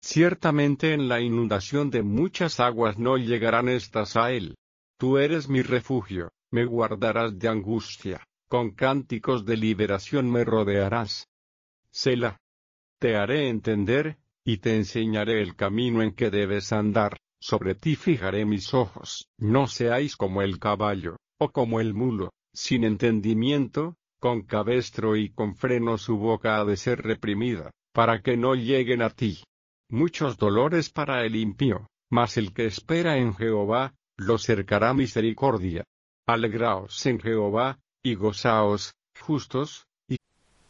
Ciertamente en la inundación de muchas aguas no llegarán estas a él. Tú eres mi refugio, me guardarás de angustia, con cánticos de liberación me rodearás. Selah. Te haré entender, y te enseñaré el camino en que debes andar, sobre ti fijaré mis ojos. No seáis como el caballo, o como el mulo, sin entendimiento, con cabestro y con freno su boca ha de ser reprimida, para que no lleguen a ti. Muchos dolores para el impío, mas el que espera en Jehová, lo cercará misericordia. Alegraos en Jehová, y gozaos, justos,